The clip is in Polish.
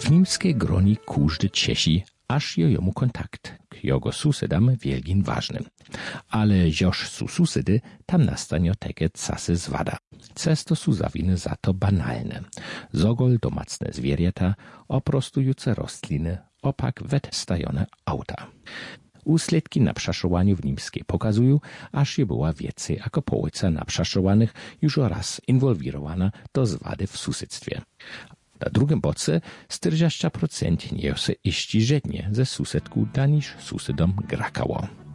W nimskiej groni każdy ciesi, aż jomu kontakt k jego susedam wielgin ważnym. Ale joż su susedy, tam nastanie takie casy zwada. Cesto su zawiny za to banalne. Zogol domacne zwierzęta, oprostujące rostliny, opak stajone auta. Usledki na przeszowaniu w Nimskiej pokazują, aż je była więcej jako połowa na przeszowanych już raz inwolwirowana do zwady w susedztwie. Na drugim boce 40% nie się iści żednie ze susedku daniż susedom grakało.